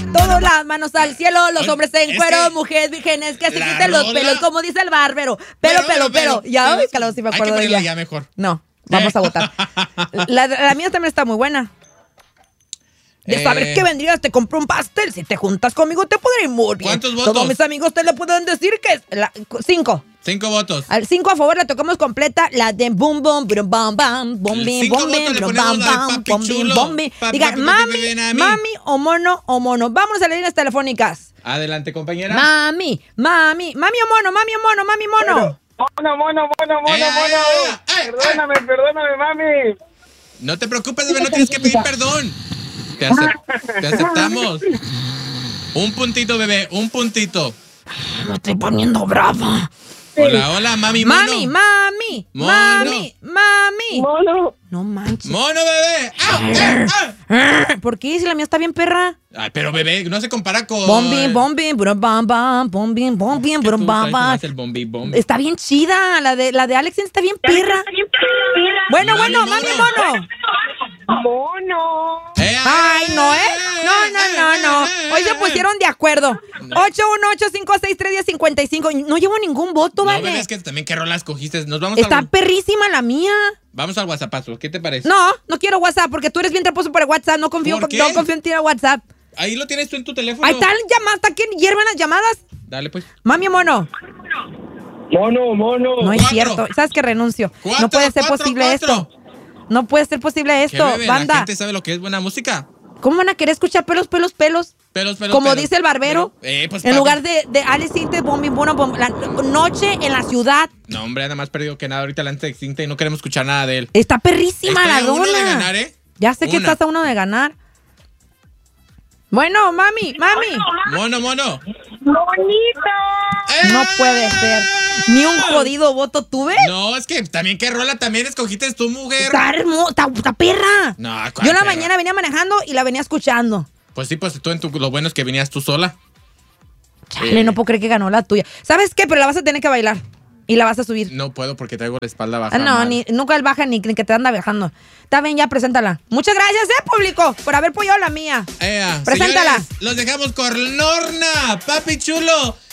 Todas las manos al cielo, los hombres en cuero, mujeres vírgenes, que se quiten los pelos, como dice el bárbaro. Pero. Ya, Calado, si me acuerdo de ella. Ya mejor. No, vamos a votar. La mía también está muy buena. De saber que vendrías, te compro un pastel. Si te juntas conmigo, te podré ir muy bien. ¿Cuántos votos? Todos mis amigos te le pueden decir que es 5. 5 votos. Al 5 a favor la tocamos completa, la de boom boom, brum bam bam, boom bim, boom bim, brum bam bam, boom bim, boom bim. Digan, mami o mono. Vámonos a las líneas telefónicas. Adelante, compañera. Mami o mono. Mono. Perdóname, mami. No te preocupes, bebé, no tienes que pedir perdón. Te aceptamos. Un puntito, bebé, un puntito. Me estoy poniendo brava. Hola, mami, mono. Mami. Mono. No manches. Mono, bebé. ¿Por qué? Si la mía está bien perra. Ay, pero bebé, no se compara con... Bombín, brum bam bam, bombín, brum bam bam. El bombi. Está bien chida, la de Alex está bien perra. Bueno, mami o mono. Mono. Ay, no, ¿eh? No. Hoy se pusieron de acuerdo. 818-563-1055. No llevo ningún voto, No, ¿vale? bebé, es que también qué rolas cogiste. Nos vamos Está perrísima la mía. Vamos al WhatsAppazo, ¿qué te parece? No quiero WhatsApp porque tú eres bien tramposo por el WhatsApp. No confío ¿Por qué? en ti en WhatsApp. Ahí lo tienes tú en tu teléfono. Ahí están llamadas, ¿está quién hierven las llamadas? Dale, pues. Mami o mono. Mono. No es cierto. ¿Sabes qué? Renuncio. No puede ser posible esto. No puede ser posible esto, ¿Qué, bebé? banda. La gente sabe lo que es buena música. ¿Cómo van a querer escuchar pelos? Como dice el barbero. Pues, en lugar de Alice Sintes, bombi, la noche en la ciudad. No, hombre, nada más perdido que nada. Ahorita la gente extinta y no queremos escuchar nada de él. Está perrísima la Estoy a uno de rola. ganar, ¿eh? Ya sé que estás a uno de ganar. Bueno, mami. Mono. Bonito. No puede ser. Ni un jodido voto tuve. No, es que también qué rola también escogiste tu mujer. Está hermosa, está perra. No, Yo en la perra? mañana venía manejando y la venía escuchando. Pues sí, pues tú lo bueno es que venías tú sola. Chale, no puedo creer que ganó la tuya. ¿Sabes qué? Pero la vas a tener que bailar. Y la vas a subir. No puedo porque traigo la espalda baja. No, nunca él baja ni que te anda viajando. Está bien, ya, preséntala. Muchas gracias, público, por haber apoyado la mía. Preséntala. Señores, los dejamos con Lorna, papi chulo.